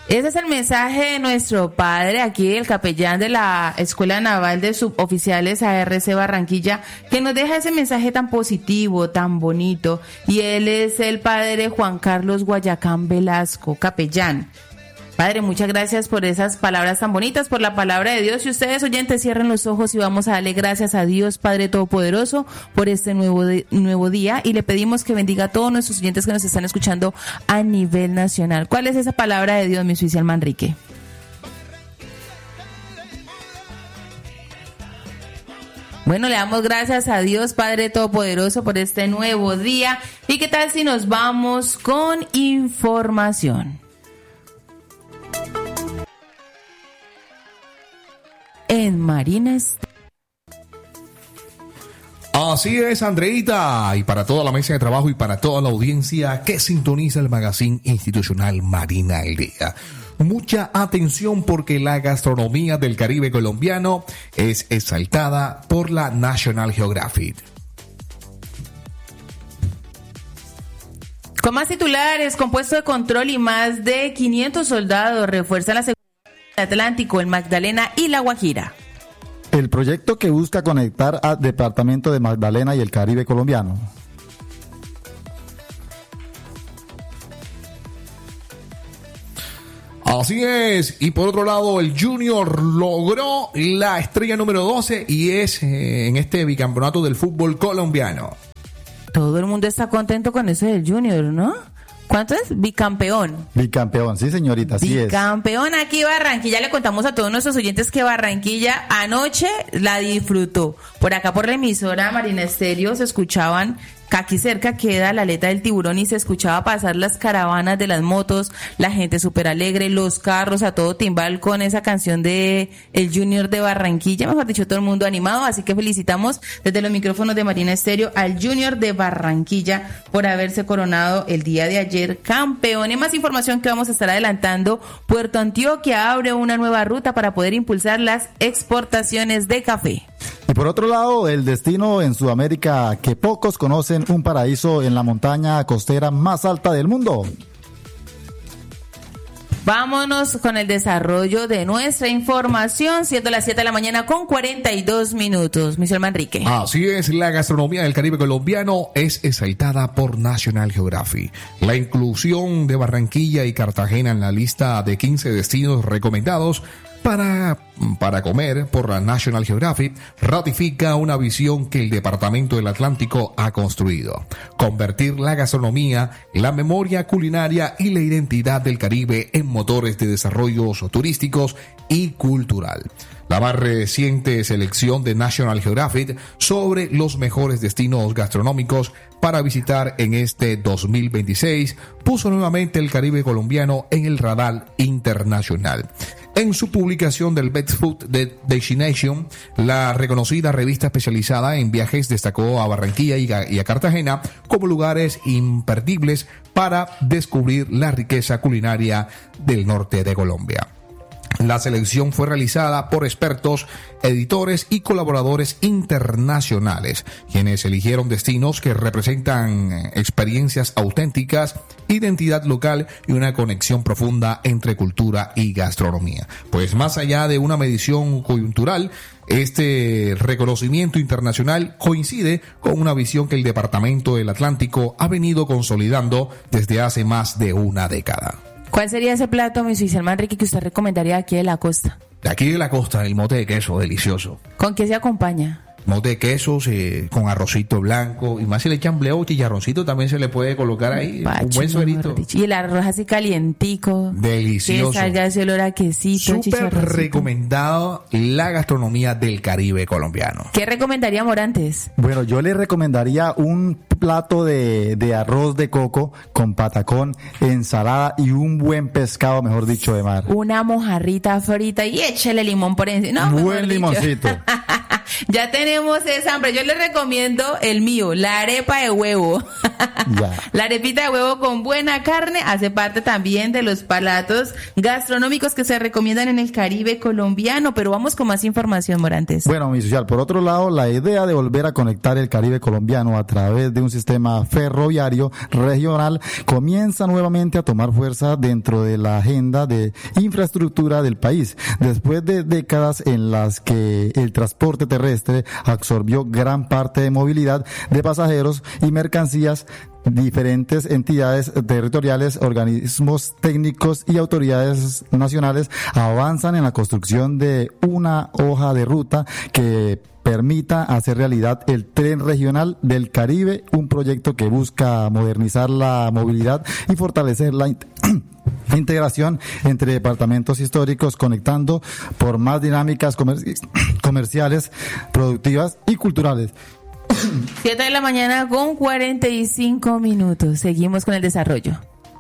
Ese es el mensaje de nuestro padre, aquí el capellán de la Escuela Naval de Suboficiales ARC Barranquilla, que nos deja ese mensaje tan positivo, tan bonito. Y él es el padre Juan Carlos Guayacán Velasco, capellán. Padre, muchas gracias por esas palabras tan bonitas, por la palabra de Dios. Y ustedes, oyentes, cierren los ojos y vamos a darle gracias a Dios, Padre Todopoderoso, por este nuevo día. Y le pedimos que bendiga a todos nuestros oyentes que nos están escuchando a nivel nacional. ¿Cuál es esa palabra de Dios, mi oficial Manrique? Bueno, le damos gracias a Dios, Padre Todopoderoso, por este nuevo día. ¿Y qué tal si nos vamos con información? En Marina Así es, Andreita, y para toda la mesa de trabajo y para toda la audiencia que sintoniza el magazine institucional Marina al Día. Mucha atención porque la gastronomía del Caribe colombiano es exaltada por la National Geographic. Con más titulares, con puesto de control y más de 500 soldados refuerzan la seguridad del Atlántico, el Magdalena y la Guajira. El proyecto que busca conectar al departamento de Magdalena y el Caribe colombiano. Así es, y por otro lado el Junior logró la estrella número 12 y es en este bicampeonato del fútbol colombiano. Todo el mundo está contento con eso del Junior, ¿no? ¿Cuánto es? Bicampeón. Bicampeón, sí señorita, así es. Bicampeón aquí Barranquilla. Le contamos a todos nuestros oyentes que Barranquilla anoche la disfrutó. Por acá por la emisora Marina Estéreo se escuchaban, aquí cerca queda la aleta del Tiburón y se escuchaba pasar las caravanas de las motos, la gente súper alegre, los carros a todo timbal con esa canción de el Junior de Barranquilla, mejor dicho, todo el mundo animado, así que felicitamos desde los micrófonos de Marina Estéreo al Junior de Barranquilla por haberse coronado el día de ayer campeón. Y más información que vamos a estar adelantando, Puerto Antioquia abre una nueva ruta para poder impulsar las exportaciones de café. Y por otro lado, el destino en Sudamérica que pocos conocen, un paraíso en la montaña costera más alta del mundo. Vámonos con el desarrollo de nuestra información, siendo las 7 de la mañana con 42 minutos. Michel Manrique. Así es, la gastronomía del Caribe colombiano es exaltada por National Geographic. La inclusión de Barranquilla y Cartagena en la lista de 15 destinos recomendados para comer por la National Geographic ratifica una visión que el Departamento del Atlántico ha construido: convertir la gastronomía, la memoria culinaria y la identidad del Caribe en motores de desarrollo turísticos y cultural. La más reciente selección de National Geographic sobre los mejores destinos gastronómicos para visitar en este 2026 puso nuevamente el Caribe colombiano en el radar internacional. En su publicación del Best Food Destination, la reconocida revista especializada en viajes destacó a Barranquilla y a Cartagena como lugares imperdibles para descubrir la riqueza culinaria del norte de Colombia. La selección fue realizada por expertos, editores y colaboradores internacionales, quienes eligieron destinos que representan experiencias auténticas, identidad local y una conexión profunda entre cultura y gastronomía. Pues más allá de una medición coyuntural, este reconocimiento internacional coincide con una visión que el Departamento del Atlántico ha venido consolidando desde hace más de una década. ¿Cuál sería ese plato, mi Michel Manrique, que usted recomendaría aquí de la costa? De aquí de la costa, el mote de queso, delicioso. ¿Con qué se acompaña? Mote de quesos con arrocito blanco, y más si le echan bleo, chicharroncito también se le puede colocar ahí, Pacho, un buen suerito. Y el arroz así calientico. Delicioso. Que salga ese olor a quesito, súper recomendado la gastronomía del Caribe colombiano. ¿Qué recomendaría Morantes? Bueno, yo le recomendaría un plato de arroz de coco con patacón, ensalada y un buen pescado, mejor dicho, de mar. Una mojarrita frita y échale limón por encima. No, buen limoncito. Ya tenemos esa hambre. Yo les recomiendo el mío, la arepa de huevo. Ya. La arepita de huevo con buena carne hace parte también de los platos gastronómicos que se recomiendan en el Caribe colombiano. Pero vamos con más información, Morantes. Bueno, mi social, por otro lado, la idea de volver a conectar el Caribe colombiano a través de un sistema ferroviario regional comienza nuevamente a tomar fuerza dentro de la agenda de infraestructura del país. Después de décadas en las que el transporte terrestre absorbió gran parte de movilidad de pasajeros y mercancías, diferentes entidades territoriales, organismos técnicos y autoridades nacionales avanzan en la construcción de una hoja de ruta que permita hacer realidad el Tren Regional del Caribe, un proyecto que busca modernizar la movilidad y fortalecer la integración entre departamentos históricos, conectando por más dinámicas comerciales, productivas y culturales. 7 de la mañana con 45 minutos. Seguimos con el desarrollo.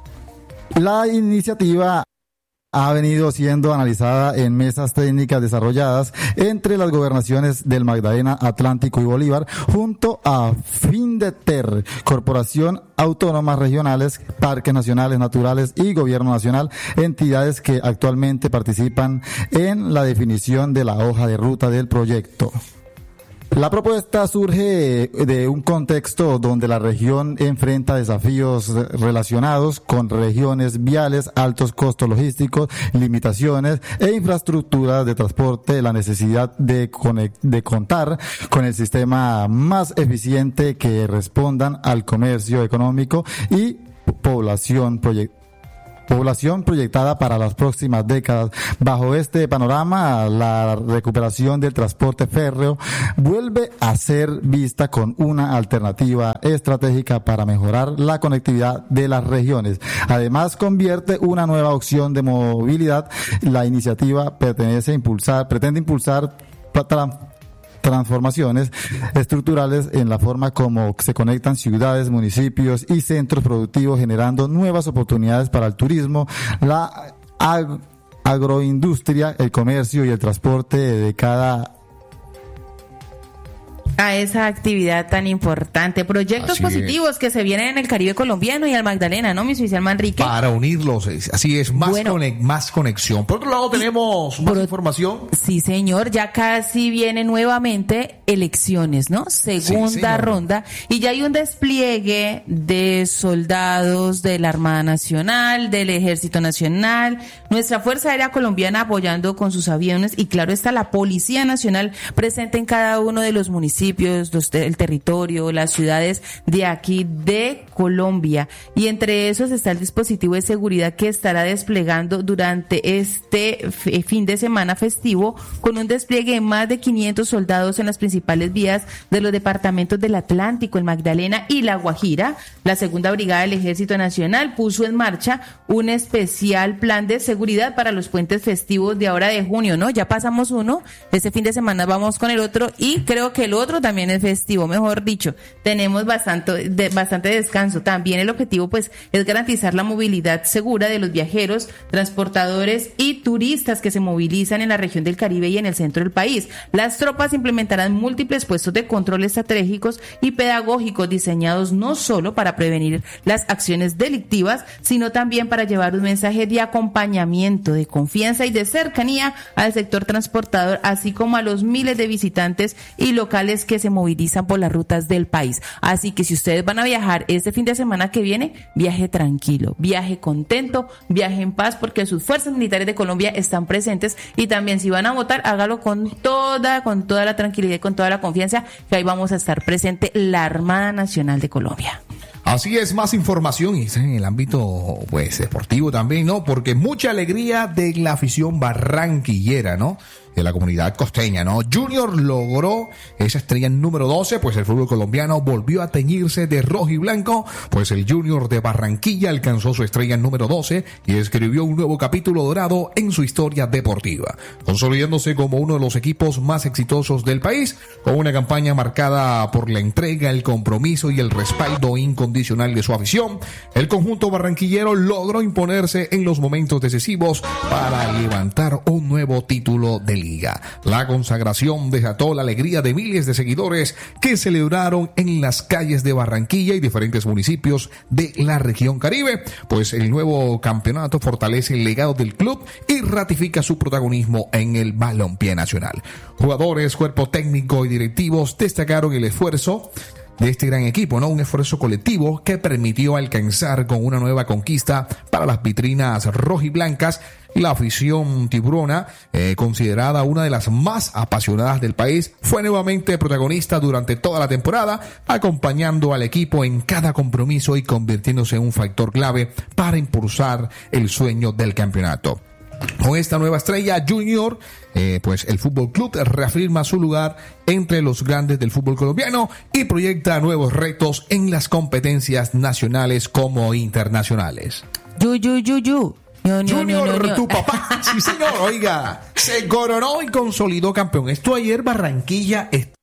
La iniciativa ha venido siendo analizada en mesas técnicas desarrolladas entre las gobernaciones del Magdalena, Atlántico y Bolívar, junto a Findeter, Corporación Autónomas Regionales, Parques Nacionales Naturales y Gobierno Nacional, entidades que actualmente participan en la definición de la hoja de ruta del proyecto. La propuesta surge de un contexto donde la región enfrenta desafíos relacionados con regiones viales, altos costos logísticos, limitaciones e infraestructuras de transporte, la necesidad de contar con el sistema más eficiente que respondan al comercio económico y población proyectada para las próximas décadas. Bajo este panorama, la recuperación del transporte férreo vuelve a ser vista con una alternativa estratégica para mejorar la conectividad de las regiones. Además, convierte una nueva opción de movilidad. La iniciativa pretende impulsar transformaciones estructurales en la forma como se conectan ciudades, municipios y centros productivos, generando nuevas oportunidades para el turismo, la agroindustria, el comercio y el transporte de cada a esa actividad tan importante. Proyectos Así positivos que se vienen en el Caribe colombiano y al Magdalena, ¿no, mi oficial Manrique? Para unirlos, así es, más, Bueno, más conexión. Por otro lado, tenemos más información. Sí, señor, ya casi viene nuevamente elecciones, ¿no? Segunda ronda, y ya hay un despliegue de soldados de la Armada Nacional, del Ejército Nacional, nuestra Fuerza Aérea Colombiana apoyando con sus aviones, y claro está la Policía Nacional presente en cada uno de los municipios, el territorio, las ciudades de aquí de Colombia, y entre esos está el dispositivo de seguridad que estará desplegando durante este fin de semana festivo, con un despliegue de más de 500 soldados en las principales vías de los departamentos del Atlántico, el Magdalena y La Guajira. La segunda brigada del Ejército Nacional puso en marcha un especial plan de seguridad para los puentes festivos de ahora de junio, ¿no? Ya pasamos uno, este fin de semana vamos con el otro, y creo que el otro también es festivo, mejor dicho, tenemos bastante descanso. También el objetivo pues es garantizar la movilidad segura de los viajeros, transportadores y turistas que se movilizan en la región del Caribe y en el centro del país. Las tropas implementarán múltiples puestos de control estratégicos y pedagógicos diseñados no solo para prevenir las acciones delictivas, sino también para llevar un mensaje de acompañamiento, de confianza y de cercanía al sector transportador, así como a los miles de visitantes y locales que se movilizan por las rutas del país. Así que si ustedes van a viajar este fin de semana que viene, viaje tranquilo, viaje contento, viaje en paz, porque sus fuerzas militares de Colombia están presentes, y también si van a votar, hágalo con toda la tranquilidad y con toda la confianza, que ahí vamos a estar presente la Armada Nacional de Colombia. Así es, más información y en el ámbito pues deportivo también, ¿no? Porque mucha alegría de la afición barranquillera, ¿no? De la comunidad costeña, ¿no? Junior logró esa estrella número 12, pues el fútbol colombiano volvió a teñirse de rojo y blanco, pues el Junior de Barranquilla alcanzó su estrella número 12 y escribió un nuevo capítulo dorado en su historia deportiva, consolidándose como uno de los equipos más exitosos del país, con una campaña marcada por la entrega, el compromiso y el respaldo incondicional de su afición. El conjunto barranquillero logró imponerse en los momentos decisivos para levantar un nuevo título de liga. liga. La consagración desató la alegría de miles de seguidores que celebraron en las calles de Barranquilla y diferentes municipios de la región Caribe, pues el nuevo campeonato fortalece el legado del club y ratifica su protagonismo en el balompié nacional. Jugadores, cuerpo técnico y directivos destacaron el esfuerzo de este gran equipo, ¿no? Un esfuerzo colectivo que permitió alcanzar con una nueva conquista para las vitrinas rojiblancas. La afición tiburona, considerada una de las más apasionadas del país, fue nuevamente protagonista durante toda la temporada, acompañando al equipo en cada compromiso y convirtiéndose en un factor clave para impulsar el sueño del campeonato. Con esta nueva estrella junior, pues el Fútbol Club reafirma su lugar entre los grandes del fútbol colombiano y proyecta nuevos retos en las competencias nacionales como internacionales. Junior, tu papá. Sí, señor. Oiga, se coronó y consolidó campeón. Esto ayer Barranquilla